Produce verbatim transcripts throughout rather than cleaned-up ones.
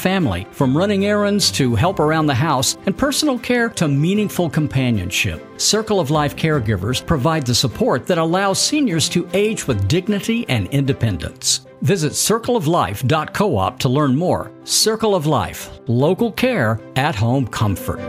family, from running errands to help around the house and personal care to meaningful companionship. Circle of Life caregivers provide the support that allows seniors to age with dignity and independence. Visit circle of life dot coop to learn more. Circle of Life, local care, at-home comfort.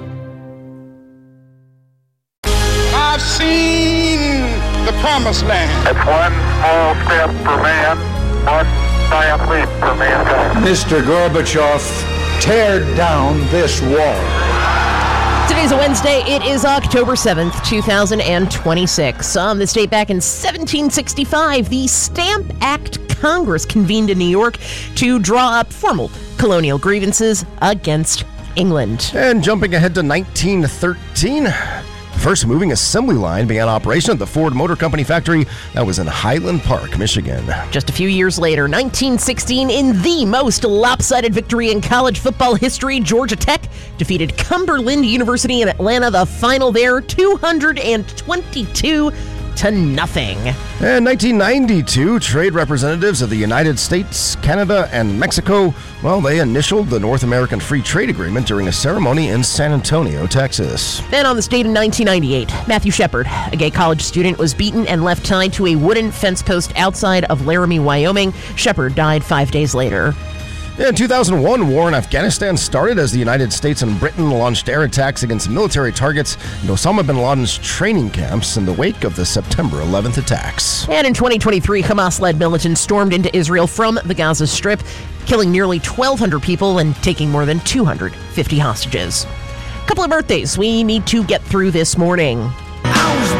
I've seen the promised land. It's one small step for man, one giant leap for mankind. Mister Gorbachev, tear down this wall. Today's a Wednesday. It is October seventh, two thousand twenty-six. On this date back in seventeen sixty-five, the Stamp Act Congress convened in New York to draw up formal colonial grievances against England. And jumping ahead to nineteen thirteen, the first moving assembly line began operation at the Ford Motor Company factory that was in Highland Park, Michigan. Just a few years later, nineteen sixteen, in the most lopsided victory in college football history, Georgia Tech defeated Cumberland University in Atlanta. The final there, two hundred twenty-two to nothing. In nineteen ninety-two, trade representatives of the United States, Canada, and Mexico, well, they initialed the North American Free Trade Agreement during a ceremony in San Antonio, Texas. Then on this date in nineteen ninety-eight, Matthew Shepard, a gay college student, was beaten and left tied to a wooden fence post outside of Laramie, Wyoming. Shepard died five days later. In two thousand one, war in Afghanistan started as the United States and Britain launched air attacks against military targets and Osama bin Laden's training camps in the wake of the September eleventh attacks. And in twenty twenty-three, Hamas-led militants stormed into Israel from the Gaza Strip, killing nearly twelve hundred people and taking more than two hundred fifty hostages. A couple of birthdays we need to get through this morning.